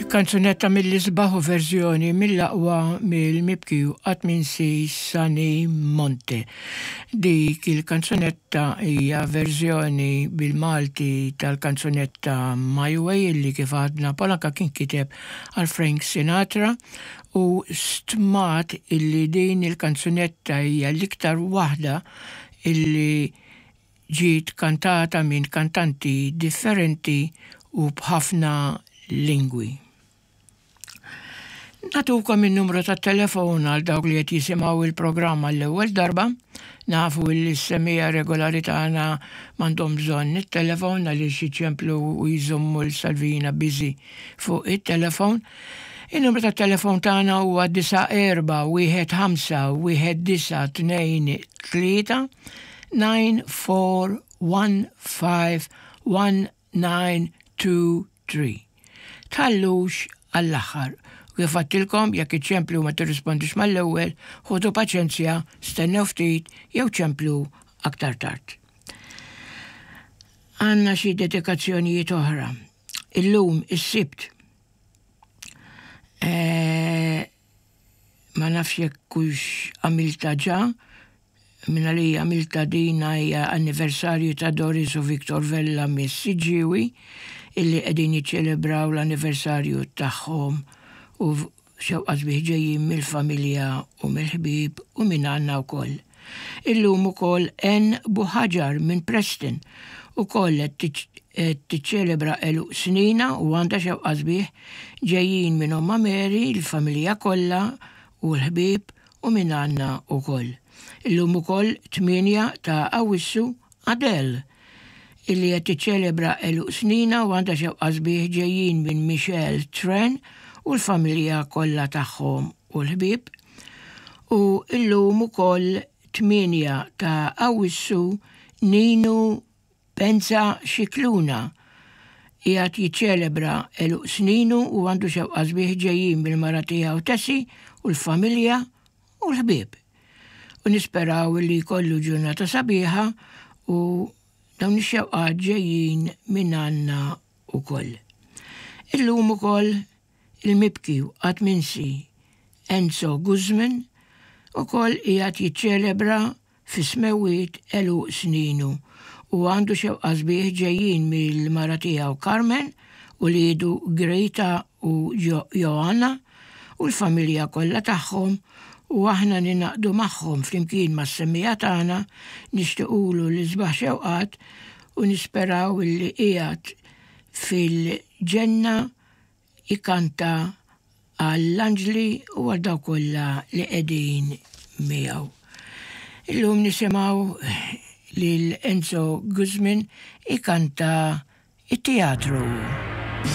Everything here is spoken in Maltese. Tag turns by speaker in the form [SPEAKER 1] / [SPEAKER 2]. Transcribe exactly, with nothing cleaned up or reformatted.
[SPEAKER 1] Kanzunetta mill-isbaħu verżjoni mill-aqwa mill-mibkiju qatt minsi Sunny Monte. Dik il-kanzunetta hija verżjoni bil-Malti tal-kanzunetta My Way li kif għadna Polanka kien kiteb għal Frank Sinatra u stmat illi din il-kanzunetta hija l-iktar waħda illi ġiet kantata minn kantanti differenti u bħafna lingwi. Natukom il-numru ta' telefon għal dawk li qed jisimgħu il-programma l-ewwel darba, nafu li s-semmija regolari tagħna m'għandhom bżonn it-telefon għaliex jiċemplu u jżommu l-salvina biżi fuq it-telefon. Il-numru ta' telefon tagħna huwa disa' erba' wieħed ħamsa wieħed disa' tnejn tlieta nine four one five one nine two three. Tallux għall-aħħar. Kif għattilkom, jekk iċemplu ma tirrispondix mal-ewwel, ħudu paċenzja, stennew ftit jew ċemplu aktar tard. Għandna xi dedikazzjonijiet oħra. Illum is-Sibt. E, ma nafx jekk hux għamilta ġa, minna li għamilta dina hija anniversarju ta' Doris u Viktor Vella mis-Siġiwi, illi qegħdin jiċċelebraw l-anniversarju tagħhom u xewqat biħġejjin mill-familja u mill-ħbib u minn għanna wkoll. Illum ukoll N Buħaġar minn Preston ukoll qed tiċċelebra eluq snina u għandha xewqat bih ġejjin minn Omma Mary, l-familja kollha u l-ħbib u minn għanna wkoll. Illum ukoll tminja ta' Awwissu Adele illi qed tiċċelebra eluq snina u għandha xewqat bih ġejjin minn Michelle Tren u l-familja kollha tagħhom u l-ħbieb. U illum ukoll tminja ta' Awwissu Ninu Penza Xikluna qiegħed jiċċelebra eluq sninu u għandu xewqat bih ġejjin bil-mara tiegħu Tessi u l-familja u l-ħbieb. U nisperaw li jkollu ġurnata sabiħa u dawn ix-xewqat ġejjin minn għandna wkoll. Illum ukoll il-mibkiju qatt minsi Enzo Guzman ukoll qiegħed jiċċelebra fi smewwiet eluq sninu u għandu xewqat bih ġejjin mill-mara tiegħu Carmen u liedu Greta u Joanna u l-familja kollha tagħhom u aħna ninaqdu magħhom flimkien mas-semmija tagħna nixtiequlu li sbaħ xewqat u nisperaw li qiegħed fil-ġenna ikanta għall-anġli u għal daw kollha li qegħdin miegħu. Illum nisimgħu lil Enzo Guzman ikanta it-teatru.